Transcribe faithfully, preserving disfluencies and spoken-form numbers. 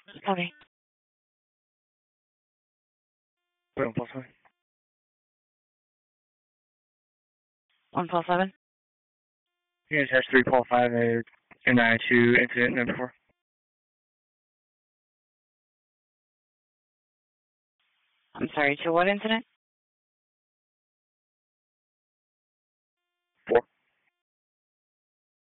Okay. one four seven. one four seven? Here's hash three four five eight nine two incident number four. I'm sorry, to what incident?